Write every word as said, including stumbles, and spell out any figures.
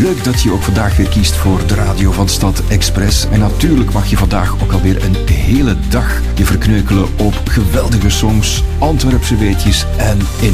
Leuk dat je ook vandaag weer kiest voor de radio van Stad Express. En natuurlijk mag je vandaag ook alweer een hele dag je verkneukelen op geweldige songs, Antwerpse weetjes en in